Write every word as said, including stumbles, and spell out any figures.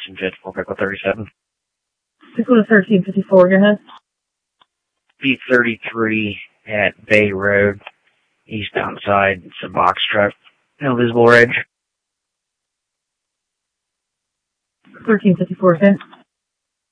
Johnson, Jet four, Pickle thirty-seven. Pickle thirteen fifty-four, go ahead. B thirty-three at Bay Road, eastbound side. It's a box truck. No visible reg. thirteen fifty-four, okay.